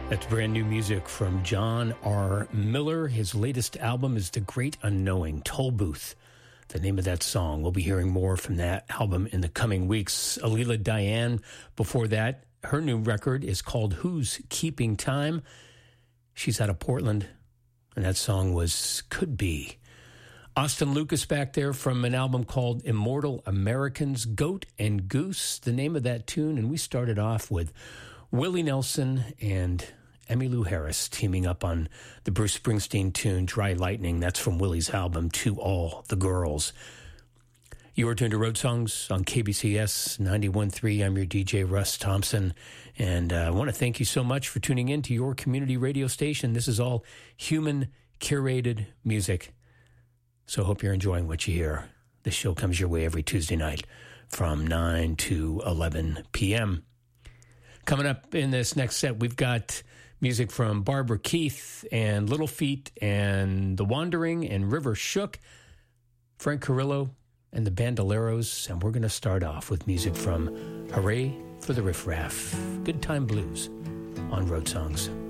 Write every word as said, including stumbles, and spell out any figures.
That's brand new music from John R. Miller. His latest album is The Great Unknowing, Toll Booth, the name of that song. We'll be hearing more from that album in the coming weeks. Alila Diane, before that, her new record is called Who's Keeping Time? She's out of Portland, and that song was Could Be. Austin Lucas back there from an album called Immortal Americans, Goat and Goose, the name of that tune. And we started off with Willie Nelson and Emmylou Harris teaming up on the Bruce Springsteen tune Dry Lightning. That's from Willie's album To All the Girls. You are tuned to Road Songs on K B C S ninety-one point three. I'm your D J, Russ Thompson. And uh, I want to thank you so much for tuning in to your community radio station. This is all human curated music. So I hope you're enjoying what you hear. This show comes your way every Tuesday night from nine to eleven p.m. Coming up in this next set, we've got music from Barbara Keith and Little Feat and The Wandering and River Shook, Frank Carrillo and the Bandoleros. And we're going to start off with music from Hooray for the Riff Raff, Good Time Blues on Road Songs.